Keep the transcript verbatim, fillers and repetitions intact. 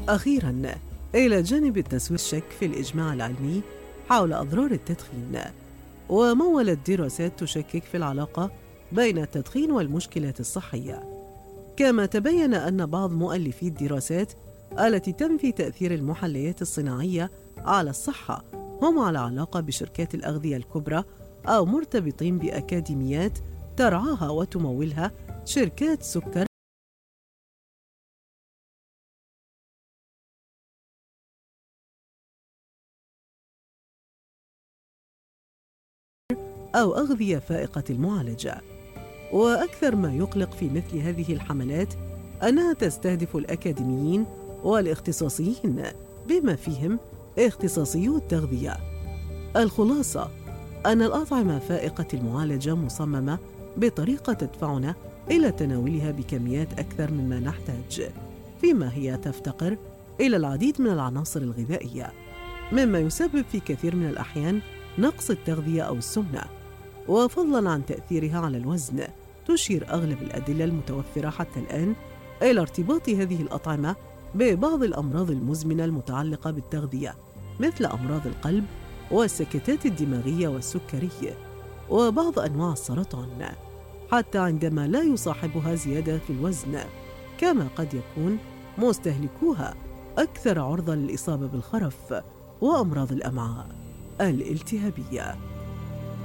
أخيراً، إلى جانب التسوية الشك في الإجماع العلمي حول أضرار التدخين، ومولت دراسات تشكك في العلاقة بين التدخين والمشكلات الصحية. كما تبين أن بعض مؤلفي الدراسات التي تنفي تأثير المحليات الصناعية على الصحة هم على علاقة بشركات الأغذية الكبرى أو مرتبطين بأكاديميات ترعاها وتمولها شركات سكر أو أغذية فائقة المعالجة. وأكثر ما يقلق في مثل هذه الحملات أنها تستهدف الأكاديميين والاختصاصيين بما فيهم اختصاصيو التغذية. الخلاصة أن الأطعمة فائقة المعالجة مصممة بطريقة تدفعنا إلى تناولها بكميات أكثر مما نحتاج، فيما هي تفتقر إلى العديد من العناصر الغذائية، مما يسبب في كثير من الأحيان نقص التغذية أو السمنة. وفضلاً عن تأثيرها على الوزن، تشير أغلب الأدلة المتوفرة حتى الآن إلى ارتباط هذه الأطعمة ببعض الأمراض المزمنة المتعلقة بالتغذية، مثل أمراض القلب والسكتات الدماغية والسكري وبعض أنواع السرطان، حتى عندما لا يصاحبها زيادة في الوزن. كما قد يكون مستهلكوها أكثر عرضة للإصابة بالخرف وأمراض الأمعاء الالتهابية.